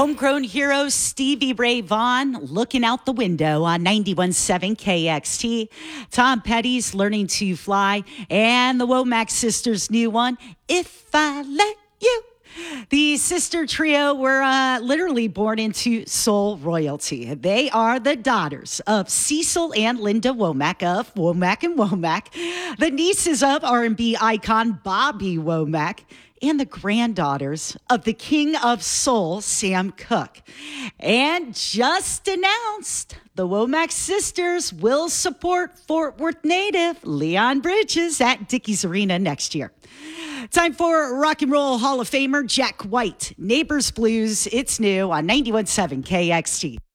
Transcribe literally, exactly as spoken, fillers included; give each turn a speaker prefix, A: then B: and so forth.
A: Homegrown hero Stevie Ray Vaughan looking out the window on ninety-one point seven K X T. Tom Petty's Learning to Fly, and the Womack Sisters' new one, If I Let You. The sister trio were uh, literally born into soul royalty. They are the daughters of Cecil and Linda Womack of Womack and Womack, the nieces of R and B icon Bobby Womack, and the granddaughters of the King of Soul, Sam Cooke. And just announced, the Womack sisters will support Fort Worth native Leon Bridges at Dickies Arena next year. Time for Rock and Roll Hall of Famer Jack White. Neighbors Blues, it's new on ninety-one point seven K X T.